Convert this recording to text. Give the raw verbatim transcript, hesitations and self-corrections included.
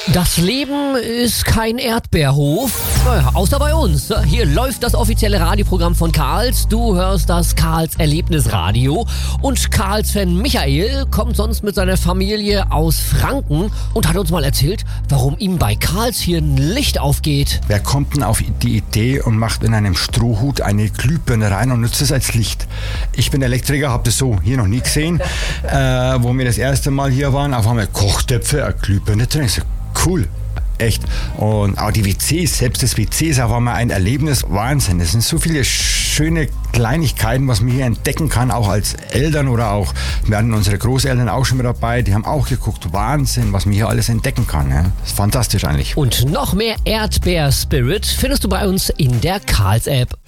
Das Leben ist kein Erdbeerhof, naja, außer bei uns. Hier läuft das offizielle Radioprogramm von Karls. Du hörst das Karls Erlebnisradio. Und Karls-Fan Michael kommt sonst mit seiner Familie aus Franken und hat uns mal erzählt, warum ihm bei Karls hier ein Licht aufgeht. Wer kommt denn auf die Idee und macht in einem Strohhut eine Glühbirne rein und nutzt es als Licht? Ich bin Elektriker, habe das so hier noch nie gesehen. Äh, wo wir das erste Mal hier waren, auf einmal Kochtöpfe, eine Glühbirne drin. Ich so, cool, echt. Und auch die W Cs, selbst das W C ist auf einmal ein Erlebnis, Wahnsinn. Es sind so viele schöne Kleinigkeiten, was man hier entdecken kann, auch als Eltern oder auch, wir hatten unsere Großeltern auch schon mit dabei, die haben auch geguckt, Wahnsinn, was man hier alles entdecken kann. Ja. Das ist fantastisch eigentlich. Und noch mehr Erdbeer-Spirit findest du bei uns in der Karls-App.